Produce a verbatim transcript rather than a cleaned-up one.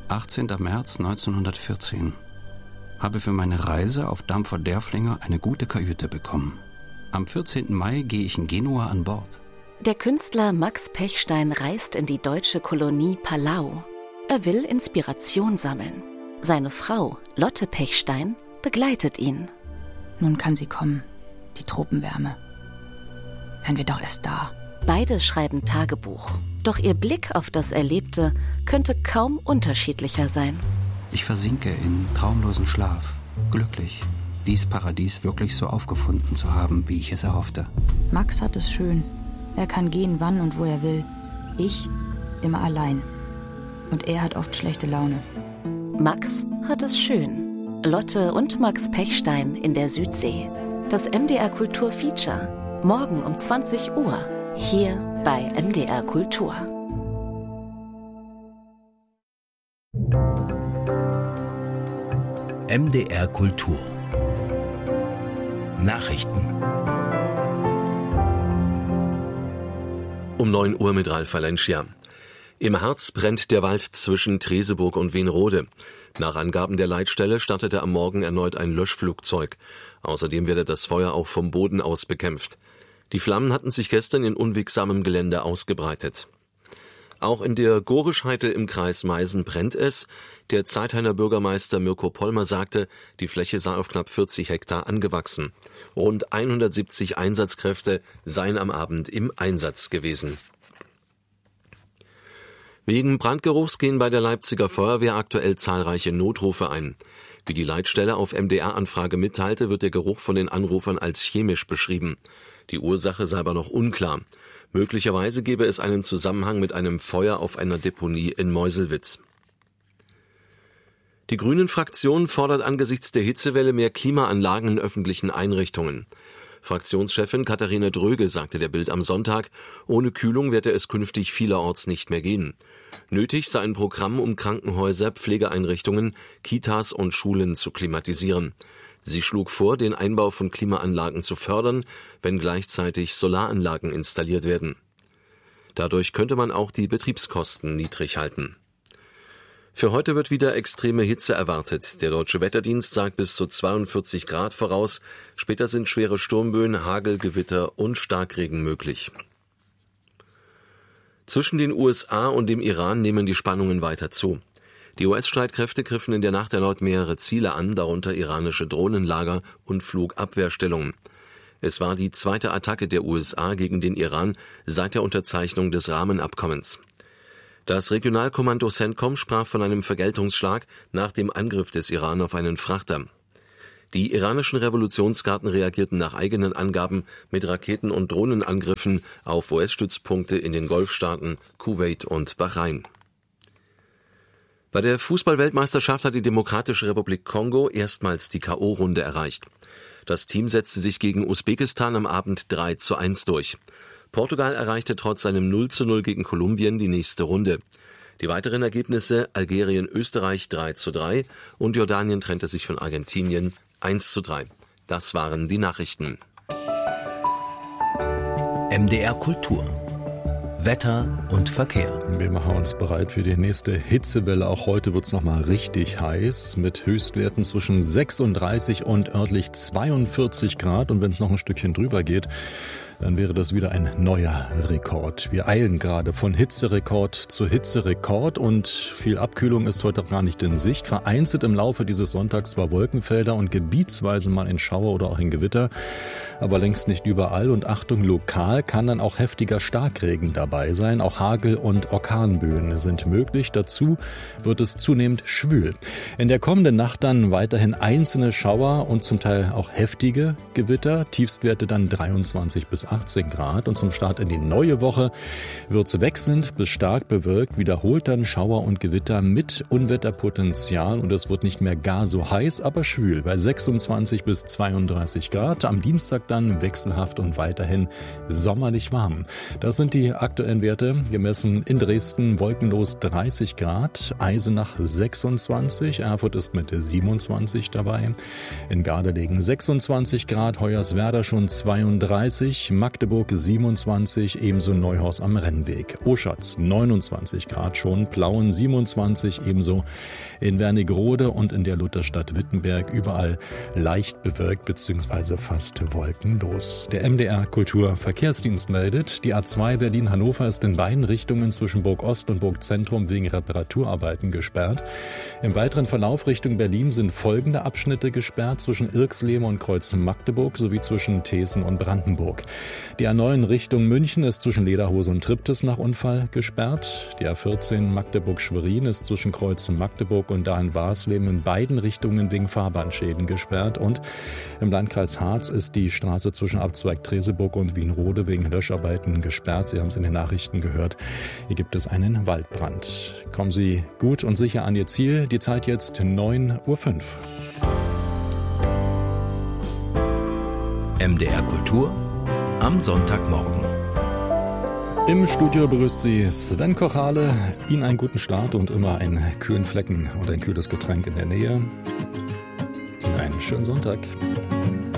achtzehnter März neunzehnhundertvierzehn. Habe für meine Reise auf Dampfer Derfflinger eine gute Kajüte bekommen. Am vierzehnten Mai gehe ich in Genua an Bord. Der Künstler Max Pechstein reist in die deutsche Kolonie Palau. Er will Inspiration sammeln. Seine Frau, Lotte Pechstein, begleitet ihn. Nun kann sie kommen, die Tropenwärme. Wären wir doch erst da. Beide schreiben Tagebuch. Doch ihr Blick auf das Erlebte könnte kaum unterschiedlicher sein. Ich versinke in traumlosen Schlaf, glücklich, dies Paradies wirklich so aufgefunden zu haben, wie ich es erhoffte. Max hat es schön. Er kann gehen, wann und wo er will. Ich immer allein. Und er hat oft schlechte Laune. Max hat es schön. Lotte und Max Pechstein in der Südsee. Das M D R Kultur Feature. Morgen um zwanzig Uhr. Hier bei M D R Kultur. M D R Kultur. Nachrichten. Um neun Uhr mit Ralf Valencia. Im Harz brennt der Wald zwischen Treseburg und Wenrode. Nach Angaben der Leitstelle startete am Morgen erneut ein Löschflugzeug. Außerdem werde das Feuer auch vom Boden aus bekämpft. Die Flammen hatten sich gestern in unwegsamem Gelände ausgebreitet. Auch in der Gorischheide im Kreis Meißen brennt es. Der Zeithainer Bürgermeister Mirko Pollmer sagte, die Fläche sei auf knapp vierzig Hektar angewachsen. Rund hundertsiebzig Einsatzkräfte seien am Abend im Einsatz gewesen. Wegen Brandgeruchs gehen bei der Leipziger Feuerwehr aktuell zahlreiche Notrufe ein. Wie die Leitstelle auf M D R-Anfrage mitteilte, wird der Geruch von den Anrufern als chemisch beschrieben. Die Ursache sei aber noch unklar. Möglicherweise gebe es einen Zusammenhang mit einem Feuer auf einer Deponie in Meuselwitz. Die Grünen-Fraktion fordert angesichts der Hitzewelle mehr Klimaanlagen in öffentlichen Einrichtungen. Fraktionschefin Katharina Dröge sagte der Bild am Sonntag, ohne Kühlung werde es künftig vielerorts nicht mehr gehen. Nötig sei ein Programm, um Krankenhäuser, Pflegeeinrichtungen, Kitas und Schulen zu klimatisieren. Sie schlug vor, den Einbau von Klimaanlagen zu fördern, wenn gleichzeitig Solaranlagen installiert werden. Dadurch könnte man auch die Betriebskosten niedrig halten. Für heute wird wieder extreme Hitze erwartet. Der Deutsche Wetterdienst sagt bis zu zweiundvierzig Grad voraus. Später sind schwere Sturmböen, Hagel, Gewitter und Starkregen möglich. Zwischen den U S A und dem Iran nehmen die Spannungen weiter zu. Die U S-Streitkräfte griffen in der Nacht erneut mehrere Ziele an, darunter iranische Drohnenlager und Flugabwehrstellungen. Es war die zweite Attacke der U S A gegen den Iran seit der Unterzeichnung des Rahmenabkommens. Das Regionalkommando CENTCOM sprach von einem Vergeltungsschlag nach dem Angriff des Iran auf einen Frachter. Die iranischen Revolutionsgarden reagierten nach eigenen Angaben mit Raketen- und Drohnenangriffen auf U S-Stützpunkte in den Golfstaaten, Kuwait und Bahrain. Bei der Fußball-Weltmeisterschaft hat die Demokratische Republik Kongo erstmals die K O-Runde erreicht. Das Team setzte sich gegen Usbekistan am Abend drei zu eins durch. Portugal erreichte trotz einem null zu null gegen Kolumbien die nächste Runde. Die weiteren Ergebnisse: Algerien-Österreich drei zu drei und Jordanien trennte sich von Argentinien eins zu drei. Das waren die Nachrichten. M D R Kultur. Wetter und Verkehr. Wir machen uns bereit für die nächste Hitzewelle. Auch heute wird es nochmal richtig heiß mit Höchstwerten zwischen sechsunddreißig und örtlich zweiundvierzig Grad. Und wenn es noch ein Stückchen drüber geht, dann wäre das wieder ein neuer Rekord. Wir eilen gerade von Hitzerekord zu Hitzerekord und viel Abkühlung ist heute auch gar nicht in Sicht. Vereinzelt im Laufe dieses Sonntags zwar Wolkenfelder und gebietsweise mal in Schauer oder auch in Gewitter, aber längst nicht überall. Und Achtung, lokal kann dann auch heftiger Starkregen dabei sein. Auch Hagel- und Orkanböen sind möglich. Dazu wird es zunehmend schwül. In der kommenden Nacht dann weiterhin einzelne Schauer und zum Teil auch heftige Gewitter. Tiefstwerte dann dreiundzwanzig bis achtzehn Grad. Und zum Start in die neue Woche wird es wechselnd bis stark bewölkt. Wiederholt dann Schauer und Gewitter mit Unwetterpotenzial. Und es wird nicht mehr gar so heiß, aber schwül bei sechsundzwanzig bis zweiunddreißig Grad. Am Dienstag dann wechselhaft und weiterhin sommerlich warm. Das sind die aktuellen Werte, gemessen in Dresden wolkenlos dreißig Grad, Eisenach sechsundzwanzig, Erfurt ist mit siebenundzwanzig dabei, in Gardelegen sechsundzwanzig Grad, Hoyerswerda schon zweiunddreißig, Magdeburg siebenundzwanzig, ebenso Neuhaus am Rennweg. Oschatz neunundzwanzig Grad schon, Plauen siebenundzwanzig, ebenso in Wernigerode und in der Lutherstadt Wittenberg. Überall leicht bewölkt bzw. fast wolkenlos. Der M D R Kultur Verkehrsdienst meldet, die A zwei Berlin-Hannover ist in beiden Richtungen zwischen Burg Ost und Burg Zentrum wegen Reparaturarbeiten gesperrt. Im weiteren Verlauf Richtung Berlin sind folgende Abschnitte gesperrt: zwischen Irxleben und Kreuz Magdeburg sowie zwischen Thesen und Brandenburg. Die A neun Richtung München ist zwischen Lederhose und Triptis nach Unfall gesperrt. Die A vierzehn Magdeburg-Schwerin ist zwischen Kreuz Magdeburg und Dahlem-Warsleben in beiden Richtungen wegen Fahrbahnschäden gesperrt. Und im Landkreis Harz ist die Straße zwischen Abzweig Treseburg und Wienrode wegen Löscharbeiten gesperrt. Sie haben es in den Nachrichten gehört. Hier gibt es einen Waldbrand. Kommen Sie gut und sicher an Ihr Ziel. Die Zeit jetzt neun Uhr fünf. M D R Kultur am Sonntagmorgen. Im Studio begrüßt Sie Sven Kochale. Ihnen einen guten Start und immer einen kühlen Flecken und ein kühles Getränk in der Nähe. Ihnen einen schönen Sonntag.